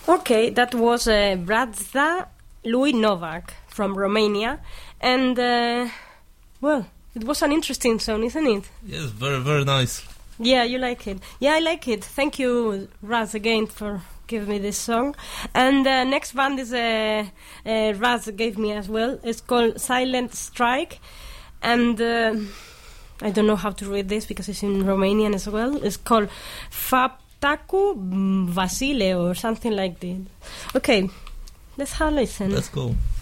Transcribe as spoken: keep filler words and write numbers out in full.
Okay, that was uh, Bratza Lui Novak from Romania, and uh, well, it was an interesting song, isn't it? Yes, very, very nice. Yeah, you like it. Yeah, I like it. Thank you, Raz, again for giving me this song. And the uh, next band is uh, uh, Raz gave me as well. It's called Silent Strike, and uh, I don't know how to read this because it's in Romanian as well. It's called Faptacu Vasile or something like that. Okay, let's have a listen. Let's go.